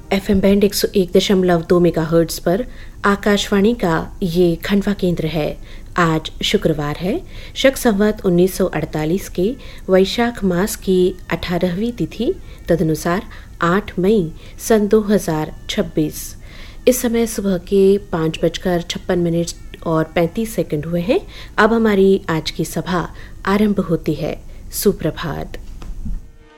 FM band 101.2 megahertz पर आकाशवाणी का ये खंडवा केंद्र है। आज शुक्रवार है, शक संवत 1948 के वैशाख मास की 18वीं तिथि, तदनुसार 8 मई सन 2026। इस समय सुबह के 5:56 और 35 सेकंड हुए हैं। अब हमारी आज की सभा आरंभ होती है। सुप्रभात।